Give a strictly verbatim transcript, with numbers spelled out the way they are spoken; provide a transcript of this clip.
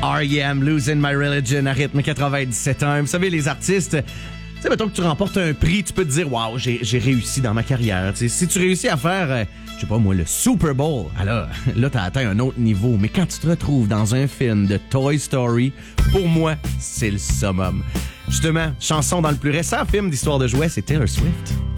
R E M, Losing My Religion, à rythme quatre-vingt-dix-sept ans. Vous savez, les artistes, tu sais, mettons que tu remportes un prix, tu peux te dire, waouh, j'ai, j'ai réussi dans ma carrière. T'sais, si tu réussis à faire, euh, je sais pas moi, le Super Bowl, alors là, t'as atteint un autre niveau. Mais quand tu te retrouves dans un film de Toy Story, pour moi, c'est le summum. Justement, chanson dans le plus récent film d'Histoire de jouets, c'est Taylor Swift.